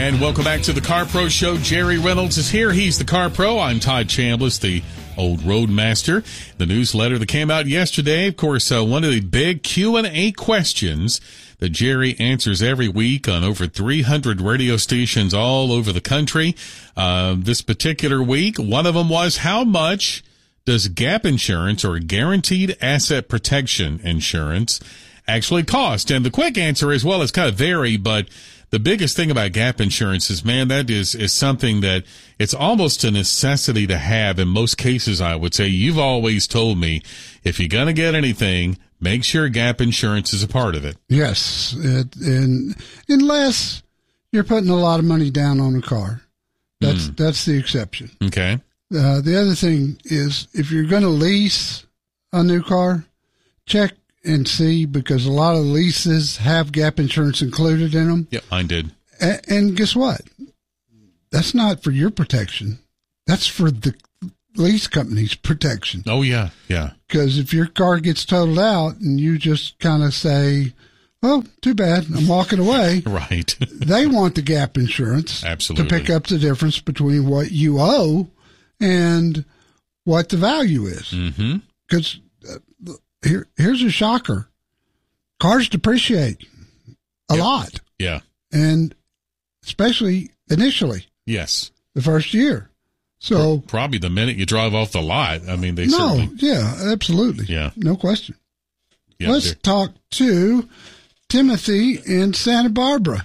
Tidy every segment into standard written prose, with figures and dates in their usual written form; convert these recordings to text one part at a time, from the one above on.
And welcome back to the Car Pro Show. Jerry Reynolds is here. He's the Car Pro. I'm Todd Chambliss, the old Roadmaster. The newsletter that came out yesterday, of course, one of the big Q&A questions that Jerry answers every week on over 300 radio stations all over the country. This particular week, one of them was, how much does gap insurance or guaranteed asset protection insurance actually cost? And the quick answer is, well, it's kind of vary, but the biggest thing about gap insurance is, man, that is something that it's almost a necessity to have in most cases, I would say. You've always told me, if you're going to get anything, make sure gap insurance is a part of it. Yes. And unless you're putting a lot of money down on a car. That's the exception. Okay. The other thing is, if you're going to lease a new car, check and see, because a lot of leases have gap insurance included in them. Yep, mine did. And guess what? That's not for your protection. That's for the lease company's protection. Oh, yeah, yeah. Because if your car gets totaled out and you just kind of say, well, too bad, I'm walking away. Right. They want the gap insurance. Absolutely. To pick up the difference between what you owe and what the value is. Because here's a shocker. Cars depreciate a lot. Yeah. And especially initially. Yes. The first year. So probably the minute you drive off the lot. I mean, they no, certainly. Yeah, absolutely. Yeah. No question. Yeah, Let's talk to Timothy in Santa Barbara.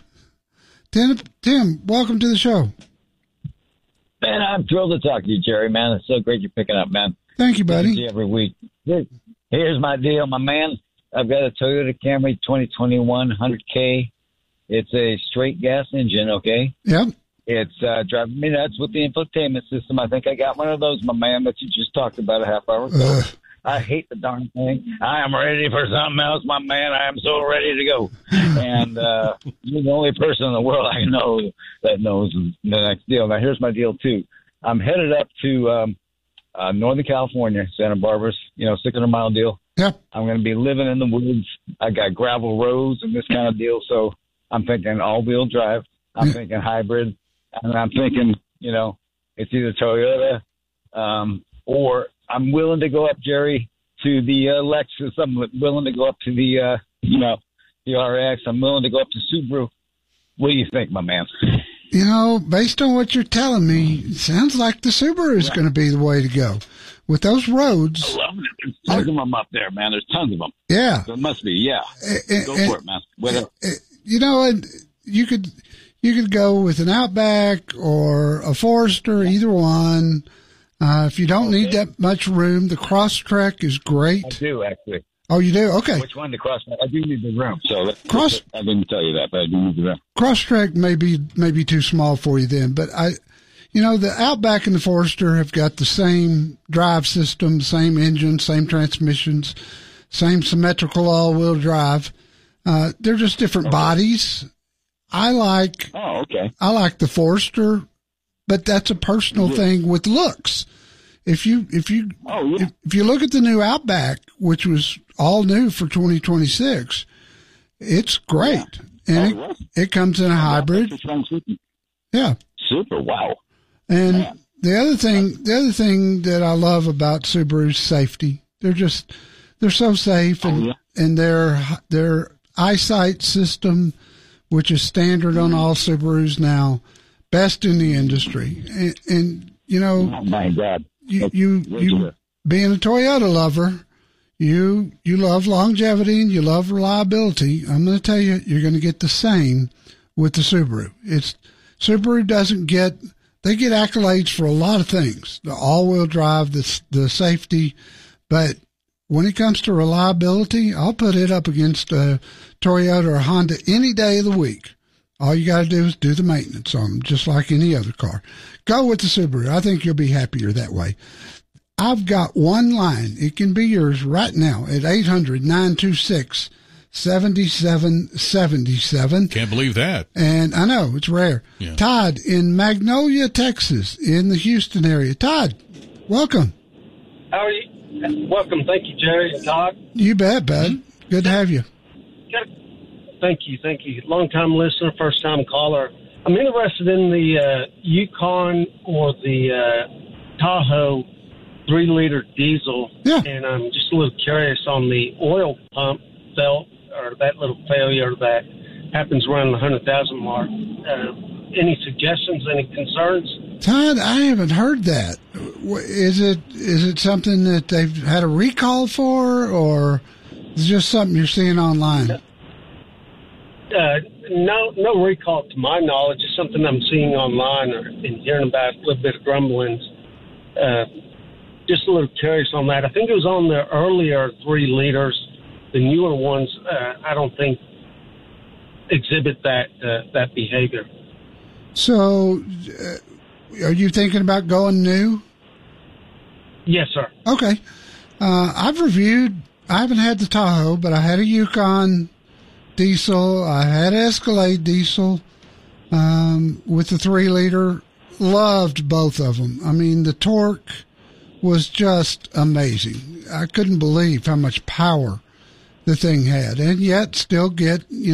Tim, welcome to the show. Man, I'm thrilled to talk to you, Jerry, man. It's so great you're picking up, man. Thank you, buddy. Good to see you every week. Here's my deal, my man. I've got a Toyota Camry 2021 100K. It's a straight gas engine, okay? Yep. It's driving me nuts with the infotainment system. I think I got one of those, my man, that you just talked about a half hour ago. I hate the darn thing. I am ready for something else, my man. I am so ready to go. And you're the only person in the world I know that knows the next deal. Now, here's my deal, too. I'm headed up to Northern California, Santa Barbara's, 600-mile deal. Yep. I'm going to be living in the woods. I got gravel roads and this kind of deal. So I'm thinking all-wheel drive. I'm thinking hybrid. And I'm thinking, it's either Toyota or I'm willing to go up, Jerry, to the Lexus. I'm willing to go up to the, the RX. I'm willing to go up to Subaru. What do you think, my man? Based on what you're telling me, it sounds like the Subaru is going to be the way to go. With those roads. I love it. There's tons of them up there, man. There's tons of them. Yeah. There must be, yeah. Go for it, man. And you could go with an Outback or a Forester, either one. If you don't need that much room, the Crosstrek is great. I do, actually. Oh, you do? Okay. Which one, the Crosstrek? I do need the room. So I didn't tell you that, but I do need the room. Crosstrek may be too small for you then, but the Outback and the Forester have got the same drive system, same engine, same transmissions, same symmetrical all-wheel drive. They're just different bodies. I like the Forester, but that's a personal thing with looks. If you look at the new Outback, which was all new for 2026, it's great. And it comes in a hybrid. Yeah. Super. Wow. And the other thing that I love about Subaru's safety, they're so safe, and their eyesight system, which is standard on all Subarus now, best in the industry. And oh my God, you being a Toyota lover, you love longevity and you love reliability. I'm going to tell you, you're going to get the same with the Subaru. Subaru they get accolades for a lot of things, the all-wheel drive, the safety, but when it comes to reliability, I'll put it up against a Toyota or Honda any day of the week. All you got to do is do the maintenance on them, just like any other car. Go with the Subaru. I think you'll be happier that way. I've got one line. It can be yours right now at 800-926-7777. Can't believe that. And I know, it's rare. Yeah. Todd in Magnolia, Texas, in the Houston area. Todd, welcome. How are you? Welcome. Thank you, Jerry and Todd. You bet, bud. Good to have you. Thank you. Long-time listener, first-time caller. I'm interested in the Yukon or the Tahoe 3-liter diesel, and I'm just a little curious on the oil pump fault, or that little failure that happens around the 100,000 mark. Any suggestions, any concerns? Todd, I haven't heard that. Is it something that they've had a recall for, or is it just something you're seeing online? No recall to my knowledge. It's something I'm seeing online and hearing about, a little bit of grumblings. Just a little curious on that. I think it was on the earlier 3 liters. The newer ones, I don't think exhibit that behavior. So, are you thinking about going new? Yes, sir. Okay. I haven't had the Tahoe, but I had a Yukon diesel. I had Escalade diesel with the 3-liter. Loved both of them. I mean, the torque was just amazing. I couldn't believe how much power the thing had, and yet still get,